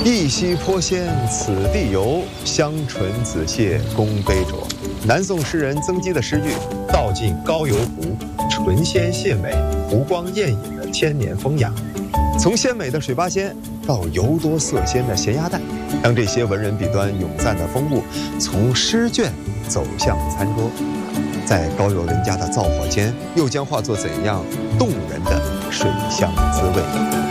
一溪颇仙此地游，香醇子谢宫杯酌。南宋诗人曾几的诗句道尽高邮湖纯鲜蟹美、湖光艳影的千年风雅。从鲜美的水八仙到油多色鲜的咸鸭蛋，让这些文人笔端咏赞的风物从诗卷走向餐桌，在高邮人家的灶火间，又将化作怎样动人的水乡滋味？